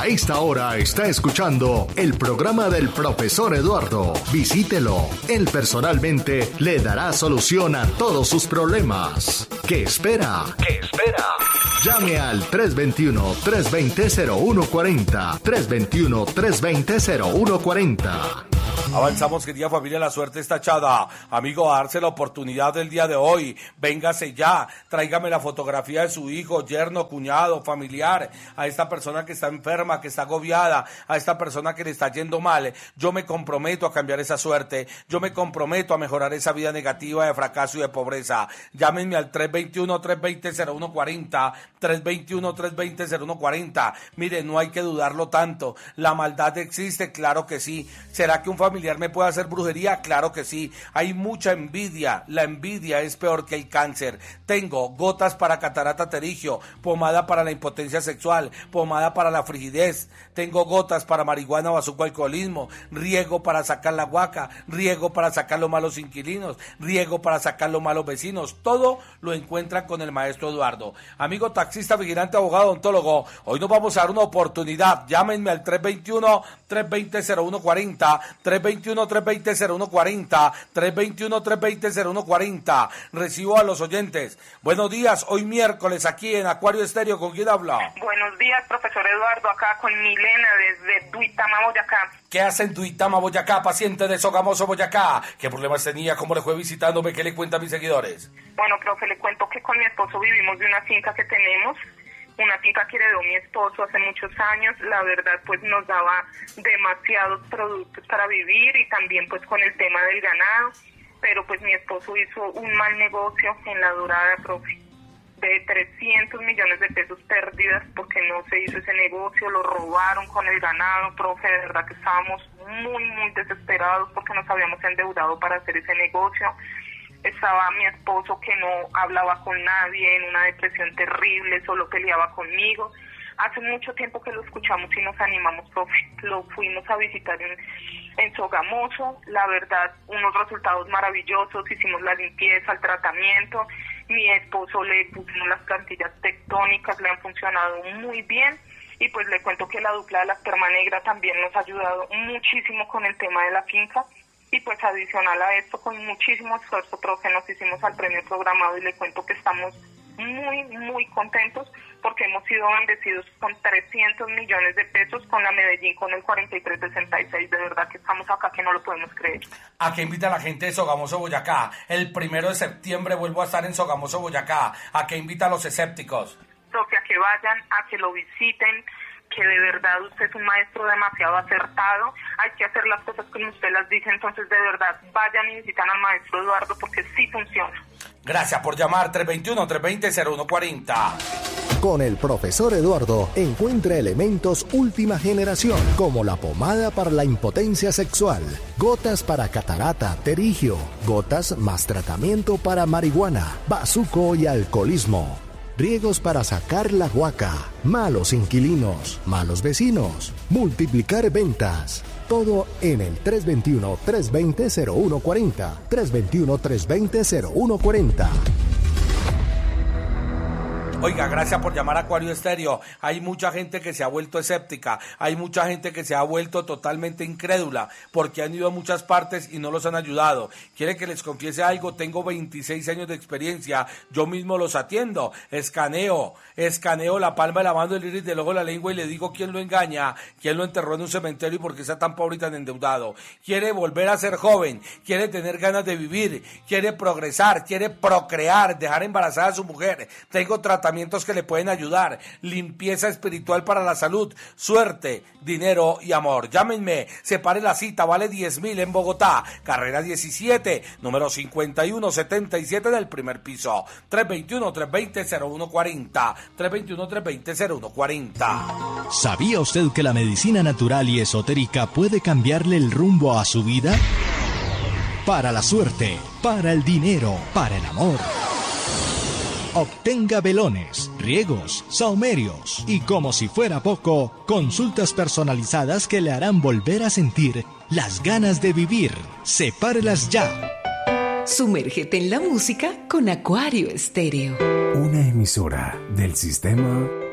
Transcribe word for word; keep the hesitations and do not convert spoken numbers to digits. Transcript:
A esta hora está escuchando el programa del profesor Eduardo. Visítelo. Él personalmente le dará solución a todos sus problemas. ¿Qué espera? ¿Qué espera? Llame al tres dos uno, tres dos cero, cero uno cuatro cero, tres dos uno, tres dos cero, cero uno cuatro cero. Avanzamos, querida familia, la suerte está echada. Amigo, a darse la oportunidad del día de hoy. Véngase ya, tráigame la fotografía de su hijo, yerno, cuñado, familiar, a esta persona que está enferma, que está agobiada, a esta persona que le está yendo mal. Yo me comprometo a cambiar esa suerte, yo me comprometo a mejorar esa vida negativa de fracaso y de pobreza. Llámenme al tres dos uno, tres dos cero, cero uno cuatro cero, tres dos uno, tres dos cero, cero uno cuatro cero. Mire, no hay que dudarlo tanto. La maldad existe, claro que sí. ¿Será que un familiar me puede hacer brujería? Claro que sí. Hay mucha envidia. La envidia es peor que el cáncer. Tengo gotas para catarata pterigio, pomada para la impotencia sexual, pomada para la frigidez. Tengo gotas para marihuana, bazuco, alcoholismo, riego para sacar la guaca, riego para sacar los malos inquilinos, riego para sacar los malos vecinos. Todo lo encuentran con el maestro Eduardo. Amigo taxista, vigilante, abogado, odontólogo, hoy nos vamos a dar una oportunidad. Llámenme al tres dos uno, tres dos cero, cero uno cuatro cero, tres dos uno, tres dos cero, cero uno cuatro cero, tres dos uno, tres dos cero, cero uno cuatro cero. Recibo a los oyentes. Buenos días, hoy miércoles aquí en Acuario Estéreo. ¿Con quién habla? Buenos días, profesor Eduardo, acá con Milena desde Duitama, Boyacá. ¿Qué hace en Duitama, Boyacá, paciente de Sogamoso, Boyacá? ¿Qué problemas tenía? ¿Cómo le fue visitándome? ¿Qué le cuenta a mis seguidores? Bueno, profe, le cuento que con mi esposo vivimos de una finca que tenemos, una finca que heredó mi esposo hace muchos años. La verdad, pues nos daba demasiados productos para vivir y también pues con el tema del ganado, pero pues mi esposo hizo un mal negocio en la Dorada, profe, de trescientos millones de pesos pérdidas porque no se hizo ese negocio, lo robaron con el ganado, profe. De verdad que estábamos muy, muy desesperados porque nos habíamos endeudado para hacer ese negocio. Estaba mi esposo que no hablaba con nadie, en una depresión terrible, solo peleaba conmigo. Hace mucho tiempo que lo escuchamos y nos animamos, profe. Lo fuimos a visitar en, en Sogamoso. La verdad, unos resultados maravillosos. Hicimos la limpieza, el tratamiento. Mi esposo le pusimos las plantillas tectónicas, le han funcionado muy bien. Y pues le cuento que la dupla de la Esperma Negra también nos ha ayudado muchísimo con el tema de la finca. Y pues adicional a esto, con muchísimo esfuerzo, profe, nos hicimos al premio programado y le cuento que estamos muy, muy contentos porque hemos sido bendecidos con trescientos millones de pesos, con la Medellín con el cuarenta y tres sesenta y seis. De verdad que estamos acá que no lo podemos creer. ¿A qué invita a la gente de Sogamoso, Boyacá? El primero de septiembre vuelvo a estar en Sogamoso, Boyacá. ¿A qué invita a los escépticos? Profe, a que vayan, a que lo visiten, que de verdad usted es un maestro demasiado acertado. Hay que hacer las cosas como usted las dice. Entonces, de verdad, vayan y visitan al maestro Eduardo porque sí funciona. Gracias por llamar. Tres dos uno, tres dos cero, cero uno cuatro cero. Con el profesor Eduardo encuentra elementos última generación como la pomada para la impotencia sexual, gotas para catarata, pterigio, gotas más tratamiento para marihuana, bazuco y alcoholismo, riegos para sacar la guaca, malos inquilinos, malos vecinos, multiplicar ventas. Todo en el tres dos uno, tres dos cero, cero uno cuatro cero, tres dos uno, tres dos cero, cero uno cuatro cero. Oiga, gracias por llamar a Acuario Estéreo. Hay mucha gente que se ha vuelto escéptica, hay mucha gente que se ha vuelto totalmente incrédula porque han ido a muchas partes y no los han ayudado. ¿Quiere que les confiese algo? Tengo veintiséis años de experiencia, yo mismo los atiendo, escaneo, escaneo la palma de la mano, el iris del ojo, la lengua y le digo quién lo engaña, quién lo enterró en un cementerio y por qué está tan pobre y tan endeudado. Quiere volver a ser joven, quiere tener ganas de vivir, quiere progresar, quiere procrear, dejar embarazada a su mujer. Tengo tratamiento que le pueden ayudar, limpieza espiritual para la salud, suerte, dinero y amor. Llámenme, separe la cita, vale diez mil en Bogotá, carrera diecisiete, número cincuenta y uno setenta y siete del primer piso, tres dos uno, tres dos cero, cero uno cuatro cero, tres dos uno, tres dos cero, cero uno cuatro cero. ¿Sabía usted que la medicina natural y esotérica puede cambiarle el rumbo a su vida? Para la suerte, para el dinero, para el amor. Obtenga velones, riegos, sahumerios y, como si fuera poco, consultas personalizadas que le harán volver a sentir las ganas de vivir. Sepárelas ya. Sumérgete en la música con Acuario Estéreo. Una emisora del sistema